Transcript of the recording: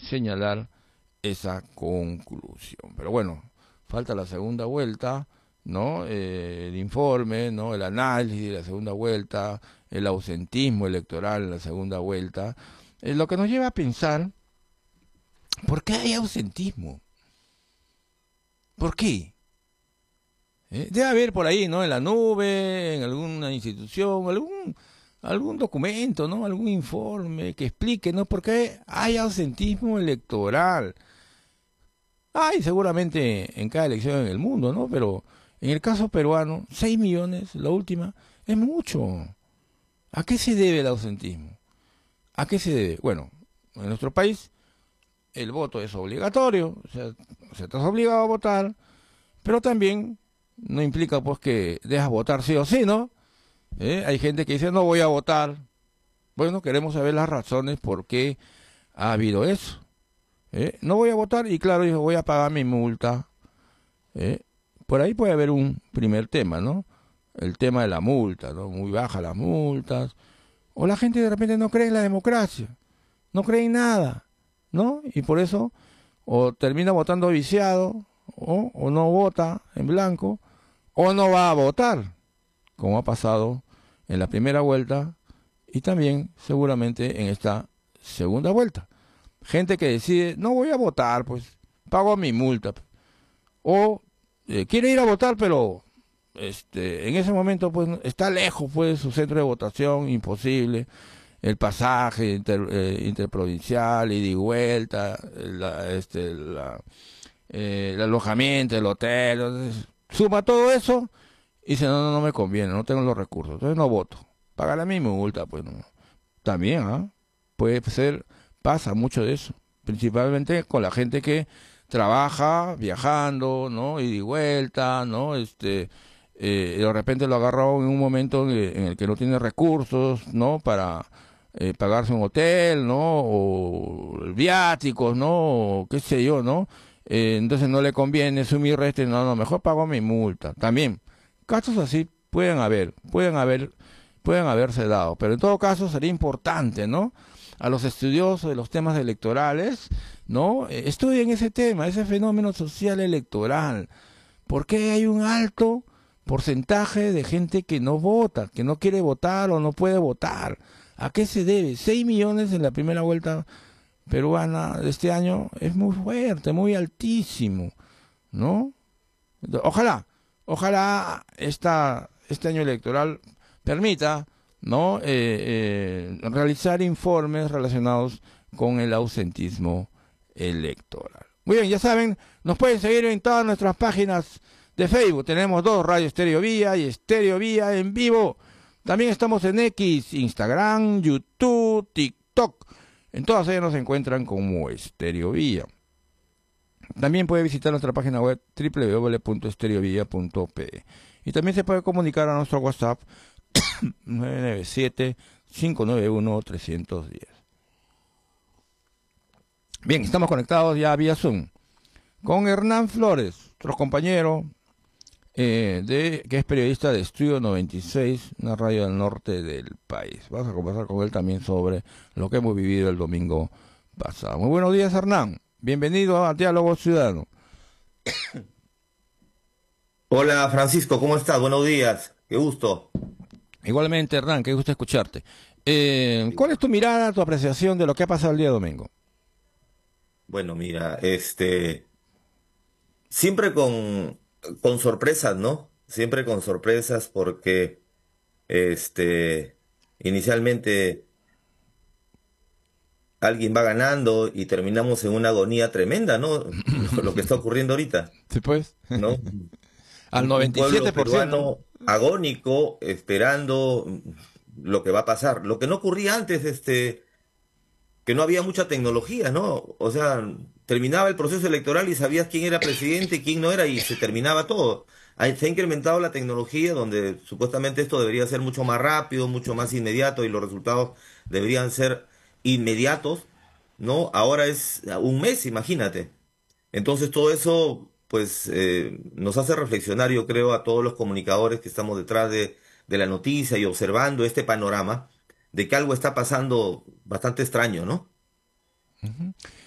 señalar esa conclusión. Pero bueno, falta la segunda vuelta, ¿no? El informe, ¿no? El análisis de la segunda vuelta, el ausentismo electoral en la segunda vuelta, lo que nos lleva a pensar, ¿por qué hay ausentismo? ¿Por qué? Debe haber por ahí, ¿no? En la nube, en alguna institución, algún documento, ¿no? Algún informe que explique, ¿no? ¿Por qué hay ausentismo electoral? Hay seguramente en cada elección en el mundo, ¿no? Pero en el caso peruano, 6 millones, la última, es mucho. ¿A qué se debe el ausentismo? ¿A qué se debe? Bueno, en nuestro país el voto es obligatorio, o sea, estás obligado a votar, pero también no implica pues que dejas votar sí o sí, ¿no? Hay gente que dice no voy a votar. Bueno, queremos saber las razones por qué ha habido eso. No voy a votar y claro, yo voy a pagar mi multa. ¿eh? Por ahí puede haber un primer tema, ¿no? El tema de la multa, ¿no? Muy bajas las multas. O la gente de repente no cree en la democracia, no cree en nada, ¿no? Y por eso o termina votando viciado, o no vota en blanco, o no va a votar, como ha pasado en la primera vuelta y también seguramente en esta segunda vuelta. Gente que decide, no voy a votar, pues pago mi multa. O quiere ir a votar, pero en ese momento pues está lejos pues su centro de votación, imposible. El pasaje interprovincial, ida y vuelta, el alojamiento, el hotel, entonces, suma todo eso y dice, no, no, no me conviene, no tengo los recursos, entonces no voto. Paga la misma multa, pues no. También, ¿ah? Puede ser, pasa mucho de eso, principalmente con la gente que trabaja viajando, ¿no? Ida y vuelta, ¿no? De repente lo agarró en un momento en el que no tiene recursos, ¿no? Para pagarse un hotel, ¿no? O viáticos, ¿no? O qué sé yo, ¿no? Entonces no le conviene sumir reste, no, no, mejor pago mi multa. También, casos así pueden haberse dado, pero en todo caso sería importante, ¿no? A los estudiosos de los temas electorales, ¿no? Estudien ese tema, ese fenómeno social electoral. ¿Por qué hay un alto porcentaje de gente que no vota, que no quiere votar o no puede votar? ¿A qué se debe? 6 millones en la primera vuelta peruana de este año es muy fuerte, muy altísimo, ¿no? Ojalá este año electoral permita, ¿no? Realizar informes relacionados con el ausentismo electoral. Muy bien, ya saben, nos pueden seguir en todas nuestras páginas de Facebook. Tenemos dos, Radio Estéreo Vía y Estéreo Vía en vivo. También estamos en X, Instagram, YouTube, TikTok. En todas ellas nos encuentran como Estéreo Vía. También puede visitar nuestra página web www.estereovía.pe. Y también se puede comunicar a nuestro WhatsApp 997-591-310. Bien, estamos conectados ya vía Zoom con Hernán Flores, nuestro compañero que es periodista de Estudio 96, una radio del norte del país. Vamos a conversar con él también sobre lo que hemos vivido el domingo pasado. Muy buenos días, Hernán. Bienvenido a Diálogo Ciudadano. Hola Francisco, ¿cómo estás? Buenos días, qué gusto. Igualmente, Hernán, qué gusto escucharte. ¿Cuál es tu mirada, tu apreciación de lo que ha pasado el día domingo? Bueno, mira, siempre con sorpresas, ¿no? Siempre con sorpresas porque este, inicialmente alguien va ganando y terminamos en una agonía tremenda, ¿no? Lo que está ocurriendo ahorita, Sí, pues, ¿no? al Un pueblo 97%. peruano agónico esperando lo que va a pasar. Lo que no ocurría antes, que no había mucha tecnología, ¿no? O sea, terminaba el proceso electoral y sabías quién era presidente y quién no era y se terminaba todo. Se ha incrementado la tecnología donde supuestamente esto debería ser mucho más rápido, mucho más inmediato y los resultados deberían ser inmediatos, ¿no? Ahora es un mes, imagínate. Entonces todo eso, pues, nos hace reflexionar, yo creo, a todos los comunicadores que estamos detrás de la noticia y observando este panorama de que algo está pasando bastante extraño, ¿no? Ujú.